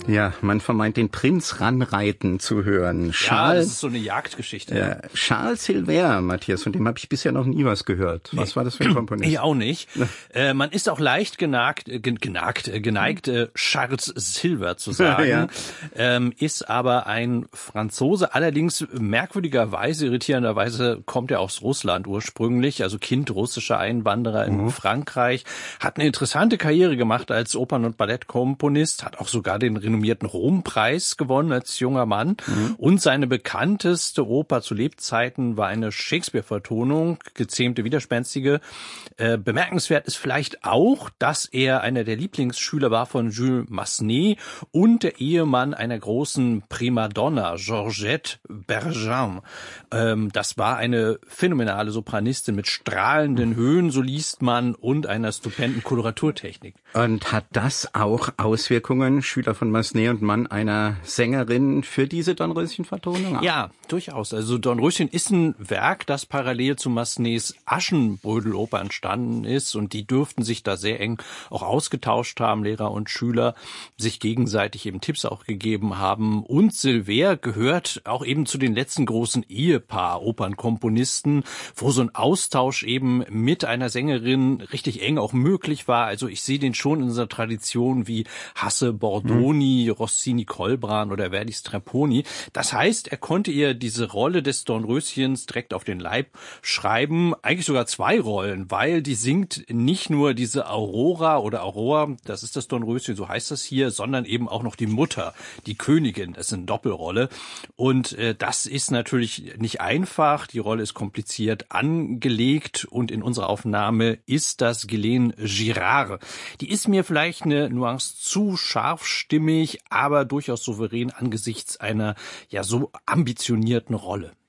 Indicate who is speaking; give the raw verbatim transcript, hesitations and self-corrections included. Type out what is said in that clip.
Speaker 1: Ja, man vermeint, den Prinz ranreiten zu hören. Charles,
Speaker 2: ja, das ist so eine Jagdgeschichte.
Speaker 1: Ja. Charles Hilbert, Matthias, von dem habe ich bisher noch nie was gehört. Was nee. war das für ein Komponist?
Speaker 2: Ich auch nicht. äh, man ist auch leicht genagt, äh, genagt, äh, geneigt, äh, Charles Silver zu sagen, ja. ähm, ist aber ein Franzose. Allerdings merkwürdigerweise, irritierenderweise kommt er aus Russland ursprünglich, also Kind russischer Einwanderer in mhm. Frankreich, hat eine interessante Karriere gemacht als Opern- und Ballettkomponist, hat auch sogar den renommierten Rompreis gewonnen als junger Mann. Mhm. Und seine bekannteste Oper zu Lebzeiten war eine Shakespeare-Vertonung, Gezähmte Widerspenstige. Äh, bemerkenswert ist vielleicht auch, dass er einer der Lieblingsschüler war von Jules Massenet und der Ehemann einer großen Primadonna, Georgette Bergin. Ähm, das war eine phänomenale Sopranistin mit strahlenden Höhen, so liest man, und einer stupenden Koloraturtechnik.
Speaker 1: Und hat das auch Auswirkungen, Schüler von Massenet und Mann einer Sängerin, für diese Dornröschen-Vertonung?
Speaker 2: Ja, durchaus. Also Dornröschen ist ein Werk, das parallel zu Massenets Aschenbrödel-Oper entstanden ist, und die dürften sich da sehr eng auch ausgetauscht haben, Lehrer und Schüler, sich gegenseitig eben Tipps auch gegeben haben. Und Silver gehört auch eben zu den letzten großen Ehepaar-Opernkomponisten, wo so ein Austausch eben mit einer Sängerin richtig eng auch möglich war. Also ich sehe den schon in dieser Tradition wie Hasse Bordoni, mhm. Rossini Colbran oder Verdi Strepponi. Das heißt, er konnte ihr diese Rolle des Dornröschens direkt auf den Leib schreiben. Eigentlich sogar zwei Rollen, weil die singt nicht nur diese Aurora oder Aurora, das ist das Dornröschen, so heißt das hier, sondern eben auch noch die Mutter, die Königin. Das ist eine Doppelrolle. Und äh, das ist natürlich nicht einfach. Die Rolle ist kompliziert angelegt, und in unserer Aufnahme ist das Ghislaine Girard. Die ist mir vielleicht eine Nuance zu scharfstimmig, aber durchaus souverän angesichts einer ja so ambitionierten Rolle.